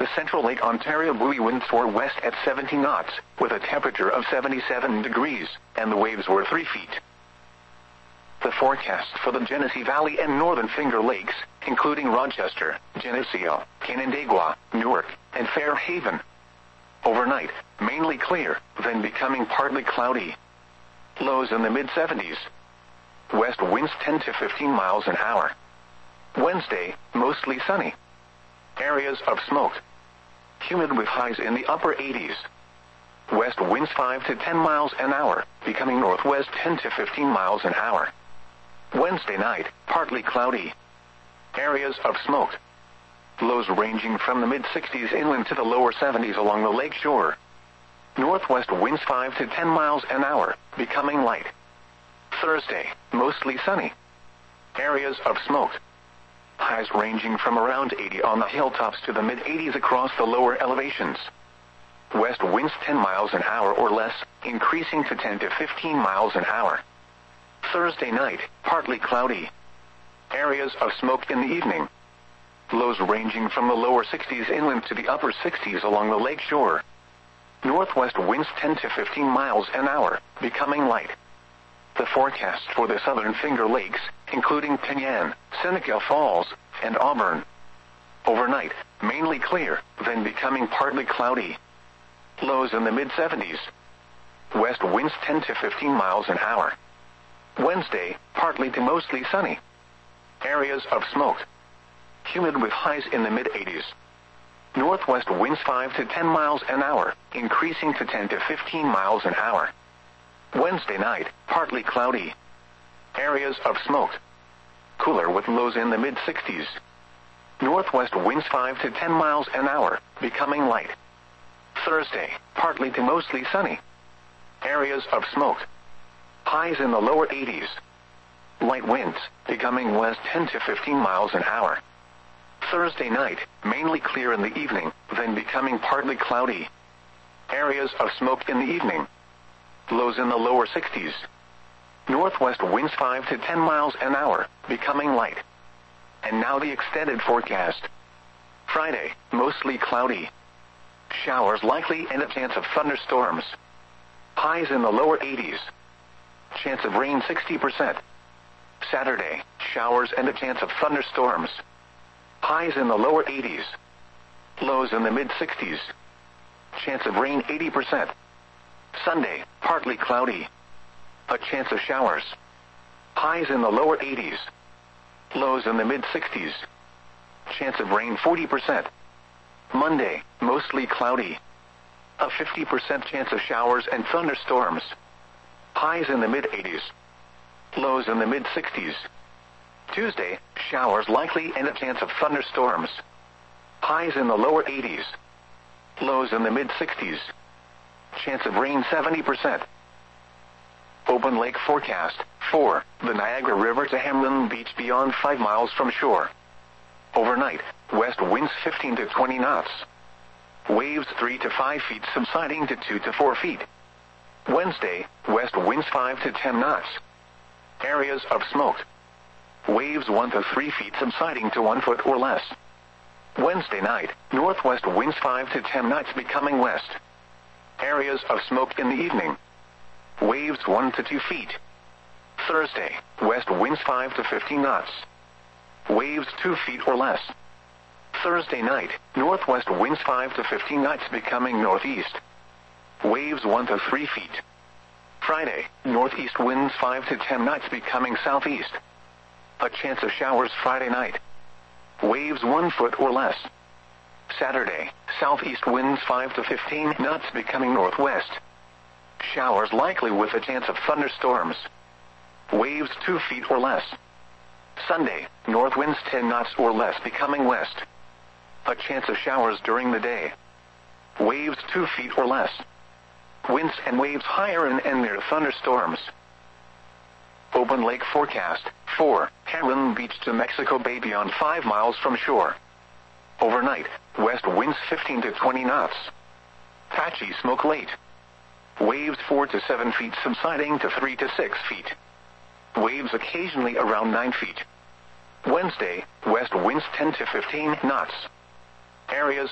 The central Lake Ontario buoy winds were west at 70 knots, with a temperature of 77 degrees, and the waves were 3 feet. The forecast for the Genesee Valley and Northern Finger Lakes, including Rochester, Geneseo, Canandaigua, Newark, and Fairhaven. Overnight, mainly clear, then becoming partly cloudy. Lows in the mid-70s. West winds 10 to 15 miles an hour. Wednesday, mostly sunny. Areas of smoke. Humid with highs in the upper 80s. West winds 5 to 10 miles an hour, becoming northwest 10 to 15 miles an hour. Wednesday night, partly cloudy. Areas of smoke. Lows ranging from the mid-60s inland to the lower 70s along the lake shore. Northwest winds 5 to 10 miles an hour, becoming light. Thursday, mostly sunny. Areas of smoke. Highs ranging from around 80 on the hilltops to the mid-80s across the lower elevations. West winds 10 miles an hour or less, increasing to 10 to 15 miles an hour. Thursday night, partly cloudy. Areas of smoke in the evening. Lows ranging from the lower 60s inland to the upper 60s along the lake shore. Northwest winds 10 to 15 miles an hour, becoming light. The forecast for the Southern Finger Lakes, including Penyan, Seneca Falls, and Auburn. Overnight, mainly clear, then becoming partly cloudy. Lows in the mid-70s. West winds 10 to 15 miles an hour. Wednesday, partly to mostly sunny. Areas of smoke. Humid with highs in the mid-80s. Northwest winds 5 to 10 miles an hour, increasing to 10 to 15 miles an hour. Wednesday night, partly cloudy. Areas of smoke. Cooler with lows in the mid-60s. Northwest winds 5 to 10 miles an hour, becoming light. Thursday, partly to mostly sunny. Areas of smoke. Highs in the lower 80s. Light winds, becoming west 10 to 15 miles an hour. Thursday night, mainly clear in the evening, then becoming partly cloudy. Areas of smoke in the evening. Lows in the lower 60s. Northwest winds 5 to 10 miles an hour, becoming light. And now the extended forecast. Friday, mostly cloudy. Showers likely and a chance of thunderstorms. Highs in the lower 80s. Chance of rain 60%. Saturday, showers and a chance of thunderstorms. Highs in the lower 80s. Lows in the mid-60s. Chance of rain 80%. Sunday, partly cloudy. A chance of showers. Highs in the lower 80s. Lows in the mid-60s. Chance of rain 40%. Monday, mostly cloudy. A 50% chance of showers and thunderstorms. Highs in the mid-80s. Lows in the mid-60s. Tuesday, showers likely and a chance of thunderstorms. Highs in the lower 80s. Lows in the mid-60s. Chance of rain 70%. Open lake forecast. 4. The Niagara River to Hamlin Beach beyond 5 miles from shore. Overnight, west winds 15 to 20 knots. Waves 3 to 5 feet subsiding to 2 to 4 feet. Wednesday, west winds 5 to 10 knots. Areas of smoke. Waves 1 to 3 feet subsiding to 1 foot or less. Wednesday night, northwest winds 5 to 10 knots becoming west. Areas of smoke in the evening. Waves 1 to 2 feet. Thursday, west winds 5 to 15 knots. Waves 2 feet or less. Thursday night, northwest winds 5 to 15 knots becoming northeast. Waves 1 to 3 feet. Friday, northeast winds 5 to 10 knots becoming southeast. A chance of showers Friday night. Waves 1 foot or less. Saturday, southeast winds 5 to 15 knots becoming northwest. Showers likely with a chance of thunderstorms. Waves 2 feet or less. Sunday, north winds 10 knots or less becoming west. A chance of showers during the day. Waves 2 feet or less. Winds and waves higher and near thunderstorms. Open lake forecast. 4. Hamlin Beach to Mexico Bay beyond 5 miles from shore. Overnight, west winds 15 to 20 knots. Patchy smoke late. Waves 4 to 7 feet subsiding to 3 to 6 feet. Waves occasionally around 9 feet. Wednesday, west winds 10 to 15 knots. Areas